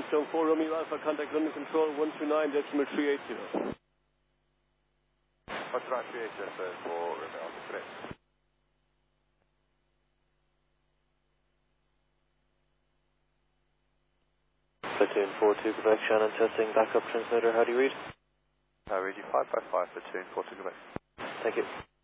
Stone 4 Romeo Alpha, contact London Control 129.380. 129.380 for Romeo Alpha, correct. Platoon 42 Quebec, Shannon testing, backup transmitter, how do you read? Read you 555, Platoon 42 Quebec. Thank you.